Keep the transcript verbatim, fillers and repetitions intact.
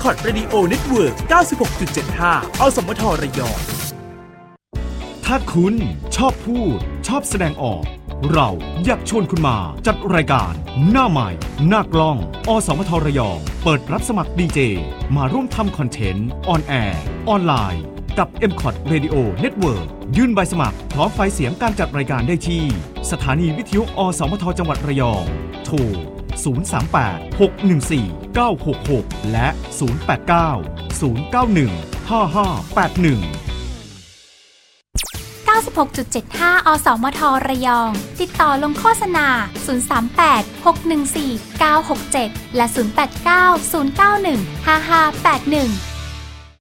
อ็ม ซี โอ ที Radio Network เก้าสิบหกจุดเจ็ดห้า อสมทระยองถ้าคุณชอบพูดชอบแสดงออกเราอยากชวนคุณมาจัดรายการหน้าใหม่หน้ากล้องอสมทระยองเปิดรับสมัครดีเจมาร่วมทำคอนเทนต์ออนแอร์ออนไลน์กับ เอ็ม ซี โอ ที Radio Network ยื่นใบสมัครพร้อมไฟล์เสียงการจัดรายการได้ที่สถานีวิทยุอสมทจังหวัดระยองโทรศูนย์ สาม แปด หก หนึ่ง สี่ เก้า หก หกและศูนย์ แปด เก้า ศูนย์ เก้า หนึ่ง ห้า ห้า แปด หนึ่งเก้าสิบหกจุดเจ็ดห้า อสมทระยองติดต่อลงโฆษณาศูนย์ สาม แปด หก หนึ่ง สี่ เก้า หก เจ็ดและศูนย์ แปด เก้า ศูนย์ เก้า หนึ่ง ห้า ห้า แปด หนึ่ง